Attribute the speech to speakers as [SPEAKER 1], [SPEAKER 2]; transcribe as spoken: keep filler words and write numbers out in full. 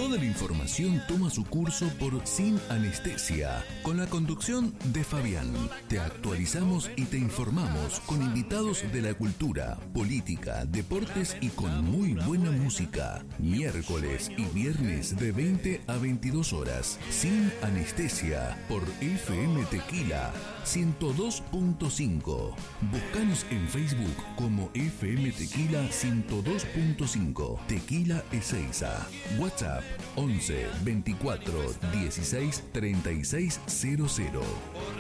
[SPEAKER 1] Toda la información toma su curso por Sin Anestesia, con la conducción de Fabián. Te actualizamos y te informamos con invitados de la cultura, política, deportes y con muy buena música. Miércoles y viernes de veinte a veintidós horas. Sin Anestesia por F M Tequila ciento dos punto cinco. Búscanos en Facebook como F M Tequila ciento dos punto cinco. Tequila Ezeiza. WhatsApp once veinticuatro dieciséis treinta y seis cero cero.